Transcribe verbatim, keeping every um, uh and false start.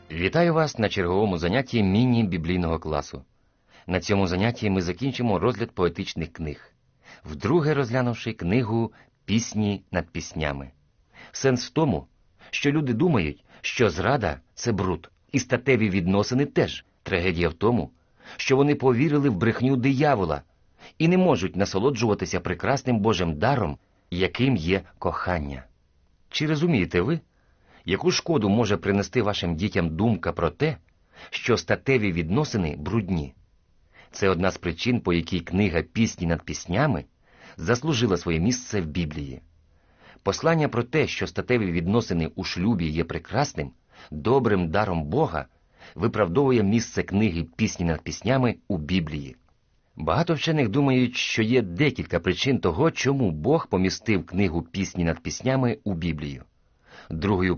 Вітаю вас на черговому занятті міні-біблійного класу. На цьому занятті ми закінчимо розгляд поетичних книг, вдруге розглянувши книгу «Пісні над піснями». Сенс в тому, що люди думають, що зрада – це бруд, і статеві відносини теж. Трагедія в тому, що вони повірили в брехню диявола і не можуть насолоджуватися прекрасним Божим даром, яким є кохання. Чи розумієте ви, яку шкоду може принести вашим дітям думка про те, що статеві відносини брудні? Це одна з причин, по якій книга «Пісні над піснями» заслужила своє місце в Біблії. Послання про те, що статеві відносини у шлюбі є прекрасним, добрим даром Бога, виправдовує місце книги «Пісні над піснями» у Біблії. Багато вчених думають, що є декілька причин того, чому Бог помістив книгу «Пісні над піснями» у Біблію. Другою